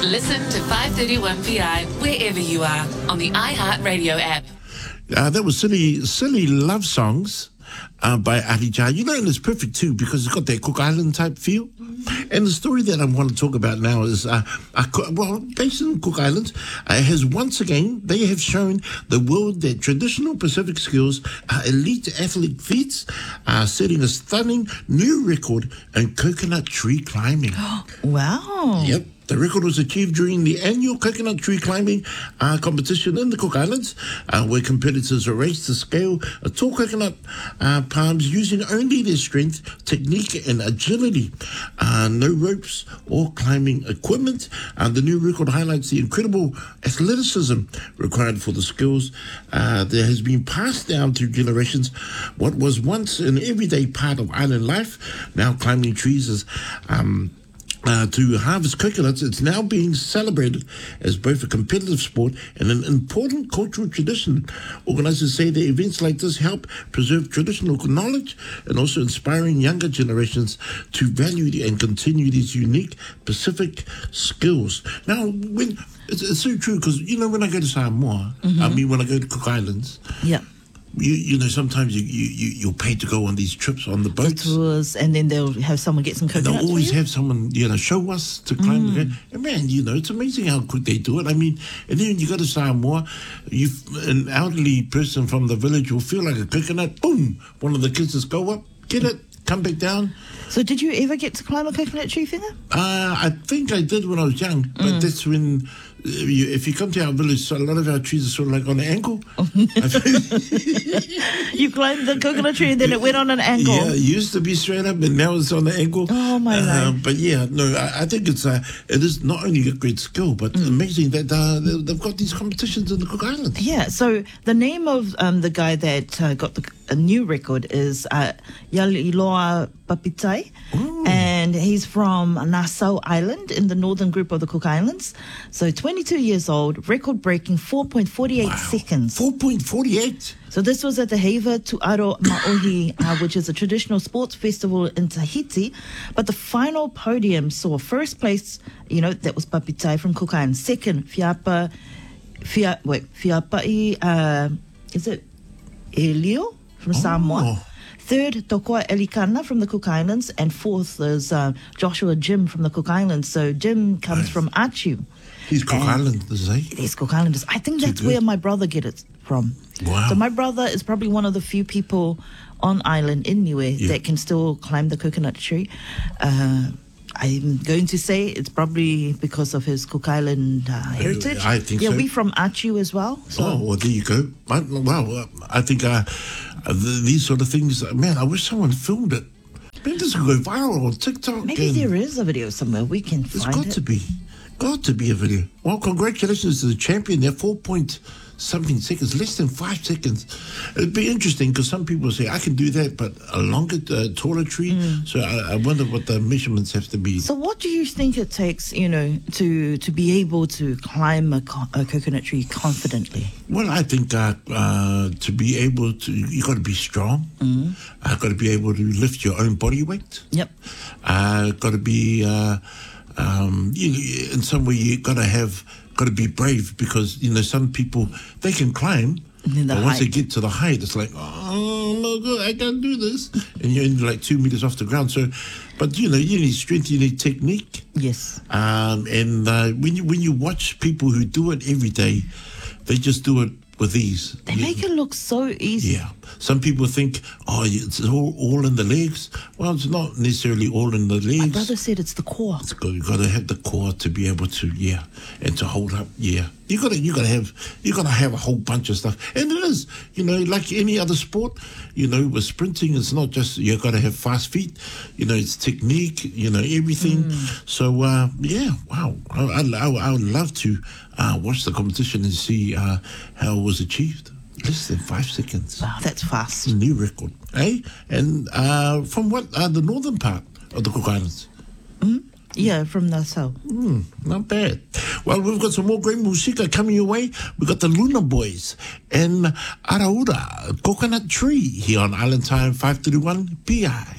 Listen to 531PI wherever you are on the iHeartRadio app. That was Silly Love Songs by Adija. You know, and it's perfect too because it's got that Cook Island type feel. And the story that I want to talk about now is, based in Cook Islands, has once again, they have shown the world that traditional Pacific skills are elite athlete feats, setting a stunning new record in coconut tree climbing. Wow. Yep. The record was achieved during the annual coconut tree climbing competition in the Cook Islands, where competitors are raced to scale tall coconut palms using only their strength, technique, and agility. No ropes or climbing equipment. The new record highlights the incredible athleticism required for the skills that has been passed down through generations. What was once an everyday part of island life, now climbing trees is... to harvest coconuts, it's now being celebrated as both a competitive sport and an important cultural tradition. Organisers say that events like this help preserve traditional knowledge and also inspiring younger generations to value and continue these unique Pacific skills. Now, when it's so true because, you know, when I go to Samoa, when I go to Cook Islands, Yeah. You know, sometimes you're paid to go on these trips on the boats. Tours, and then they'll have someone get some coconuts. They'll always for you? have someone, you know, show us to climb the and man, you know, it's amazing how quick they do it. I mean, and then you go to Samoa, an elderly person from the village will feel like a coconut. Boom! One of the kids just go up, get it, come back down. So did you ever get to climb a coconut tree, Whinger? I think I did when I was young, but that's when... if you come to our village, so a lot of our trees are sort of like on an angle. You climbed the coconut tree and then it went on an angle. Yeah, it used to be straight up and now it's on an angle. Oh, my life. But yeah, no, I think it is not only a great skill, but amazing that they've got these competitions in the Cook Islands. Yeah, so the name of the guy that got a new record is Yaliloa Papitai. Ooh. And he's from Nassau Island in the northern group of the Cook Islands. So 22 years old, record-breaking 4.48 seconds. 4.48? So this was at the Heiva Tuaro Maohi, which is a traditional sports festival in Tahiti. But the final podium saw first place, you know, that was Papitai from Cook Islands. Second, Fiapai, is it Elio from Samoa? Third, Tokoa Elikana from the Cook Islands. And fourth is Joshua Jim from the Cook Islands. So Jim comes from Atiu. He's Cook Islanders, eh? He's Cook Islanders. I think that's where my brother get it from. Wow. So my brother is probably one of the few people on island in Niue that can still climb the coconut tree. I'm going to say it's probably because of his Cook Island heritage. I think so. Yeah, we're from Atiu as well. So. Oh, well, there you go. Wow, I think these sort of things, man, I wish someone filmed it. Maybe this could go viral on TikTok. Maybe there is a video somewhere. We can find it. There's got to be a video. Well, congratulations to the champion. They're 4-point-something seconds, less than 5 seconds. It'd be interesting because some people say, I can do that, but a longer, taller tree. So I wonder what the measurements have to be. So what do you think it takes, you know, to be able to climb a coconut tree confidently? Well, I think to be able to, you got to be strong. Got to be able to lift your own body weight. Yep. Got to be... in some way you got to be brave because, you know, some people, they can climb, but once they get to the height, it's like, oh my God, I can't do this. And you're like 2 meters off the ground. So, but you know, you need strength, you need technique. Yes. And when you watch people who do it every day, they just do it with ease. They make it look so easy. Yeah. Some people think, oh, it's all in the legs. Well, it's not necessarily all in the legs. My brother said it's the core. You've got to have the core to be able to, and to hold up, You got to have a whole bunch of stuff, and it is, you know, like any other sport. You know, with sprinting, it's not just you got to have fast feet. You know, it's technique. You know, everything. So wow, I would love to watch the competition and see how it was achieved. Less than 5 seconds. Wow, that's fast. New record, eh? And from the northern part of the Cook Islands. Yeah, from Nassau. Not bad. Well, we've got some more great musica coming your way. We've got the Luna Boys and Araura, Coconut Tree, here on Island Time 531 PI.